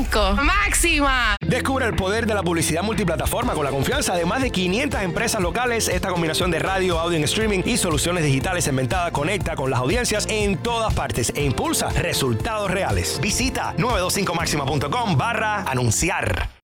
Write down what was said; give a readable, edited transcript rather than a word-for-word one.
5. ¡Máxima! Descubre el poder de la publicidad multiplataforma con la confianza de más de 500 empresas locales. Esta combinación de radio, audio en streaming y soluciones digitales inventadas conecta con las audiencias en todas partes e impulsa resultados reales. Visita 925maxima.com/anunciar.